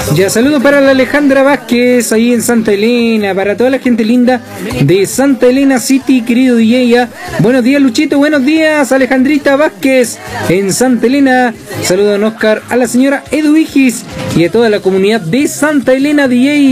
Ya, saludos para la Alejandra Vázquez ahí en Santa Elena, para toda la gente linda de Santa Elena City, querido DJ. Buenos días, Luchito, buenos días, Alejandrita Vázquez en Santa Elena. Saludos, Oscar, a la señora Edu Igis y a toda la comunidad de Santa Elena DJ.